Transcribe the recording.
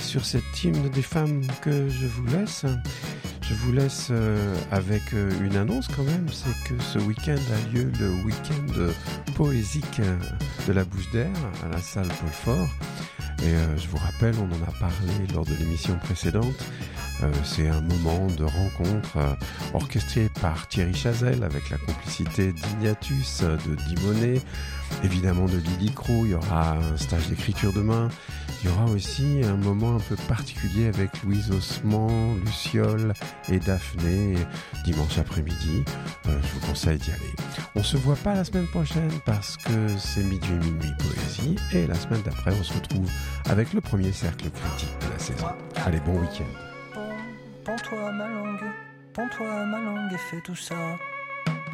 sur cette hymne des femmes que je vous laisse. Je vous laisse avec une annonce quand même, c'est que ce week-end a lieu le week-end poésique de la Bouche d'Air à la salle Paul Fort. Et je vous rappelle, on en a parlé lors de l'émission précédente, c'est un moment de rencontre orchestré par Thierry Chazelle avec la complicité d'Ignatus, de Dimonet, évidemment de Lily Crow. Il y aura un stage d'écriture demain. Il y aura aussi un moment un peu particulier avec Louise Osman, Luciole et Daphné dimanche après-midi. Je vous conseille d'y aller. On se voit pas la semaine prochaine parce que c'est midi et minuit poésie, et la semaine d'après on se retrouve avec le premier cercle critique de la saison. Allez, bon week-end. Pends-toi ma langue et fais tout ça.